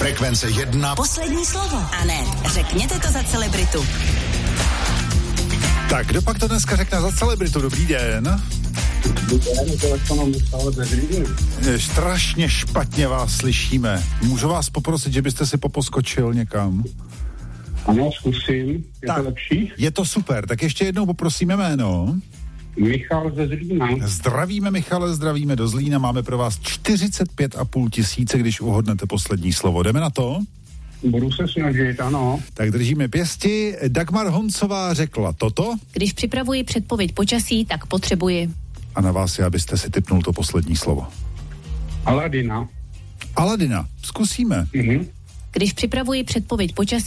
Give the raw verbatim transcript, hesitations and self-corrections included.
Frekvence jedna. Poslední slovo. A ne, řekněte to za celebritu. Tak, kdo pak to dneska řekne za celebritu? Dobrý den. Strašně špatně vás slyšíme. Můžu vás poprosit, že byste si poposkočil někam? Ano, zkusím. Je tak, to lepší? Je to super. Tak ještě jednou poprosíme jméno. Michal ze Zlína. Zdravíme, Michale, zdravíme do Zlína. Máme pro vás čtyřicet pět a půl tisíce, když uhodnete poslední slovo. Jdeme na to? Budu se snažit, ano. Tak držíme pěsti. Dagmar Honcová řekla toto. Když připravuji předpověď počasí, tak potřebuji. A na vás je, abyste si tipnul to poslední slovo. Aladina. Aladina. Zkusíme. Mhm. Když připravuji předpověď počasí,